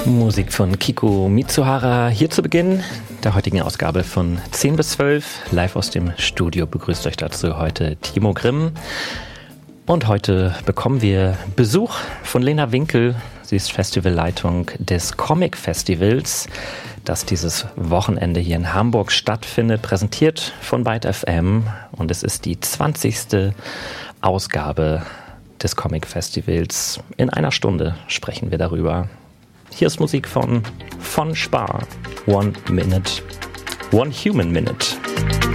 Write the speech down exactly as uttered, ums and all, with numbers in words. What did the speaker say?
Musik von Kiko Mitsuhara hier zu Beginn der heutigen Ausgabe von zehn bis zwölf. Live aus dem Studio begrüßt euch dazu heute Timo Grimm. Und heute bekommen wir Besuch von Lena Winkel. Sie ist Festivalleitung des Comic Festivals, das dieses Wochenende hier in Hamburg stattfindet, präsentiert von Byte F M. Und es ist die zwanzigste Ausgabe des Comic Festivals. In einer Stunde sprechen wir darüber. Hier ist Musik von von Spar. One Minute, One Human Minute.